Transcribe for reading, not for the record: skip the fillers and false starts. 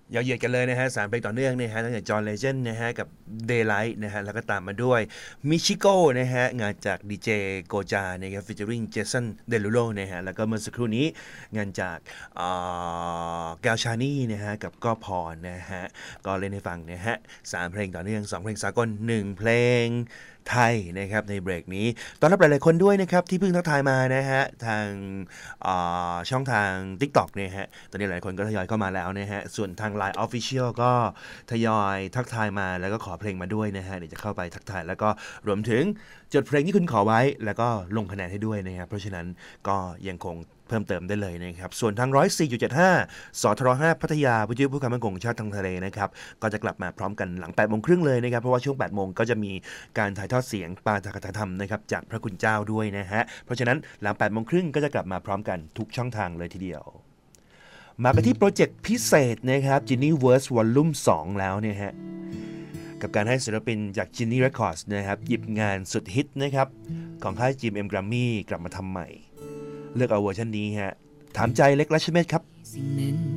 ยาวเหยียดกันเลยนะฮะ3เพลงต่อเนื่องนะฮะตั้งแต่ John Legend นะฮะกับ Daylight นะฮะแล้วก็ตามมาด้วย Michiko นะฮะงานจากดีเจโกจานะครับ featuring Jason Derulo นะฮะแล้วก็เมื่อสักครู่นี้งานจากแกวชานี่นะฮะกับก็พรนะฮะก็เล่นให้ฟังนะฮะ3เพลงต่อเนื่อง2เพลงสากล1เพลงไทยนะครับในเบรกนี้ต้อนรับหลายๆคนด้วยนะครับที่เพิ่งทักทายมานะฮะทางช่องทาง TikTok เนี่ยฮะตอนนี้หลายคนก็ทยอยเข้ามาแล้วนะฮะส่วนทาง Line Official ก็ทยอยทักทายมาแล้วก็ขอเพลงมาด้วยนะฮะเดี๋ยวจะเข้าไปทักทายแล้วก็รวมถึงจดเพลงที่คุณขอไว้แล้วก็ลงคะแนนให้ด้วยนะครับเพราะฉะนั้นก็ยังคงเพิ่มเติมได้เลยนะครับส่วนทาง 104.75 สทร5พัทยาวิทยุเพื่อความมั่นคงของชาติทางทะเลนะครับก็จะกลับมาพร้อมกันหลัง 8 โมงครึ่งเลยนะครับเพราะว่าช่วง 8 โมงก็จะมีการถ่ายทอดเสียงปาฐกถาธรรมนะครับจากพระคุณเจ้าด้วยนะฮะเพราะฉะนั้นหลัง 8 โมงครึ่งก็จะกลับมาพร้อมกันทุกช่องทางเลยทีเดียวมากันที่โปรเจกต์พิเศษนะครับ Genie Verse Volume 2 แล้วเนี่ยฮะกับการให้ศิลปินจาก Genie Records นะครับหยิบงานสุดฮิตนะครับของค่าย GMM Grammy กลับมาทำใหม่เลือกเอาเวอร์ชันนี้ฮะถามใจเล็กรัชเมธครับ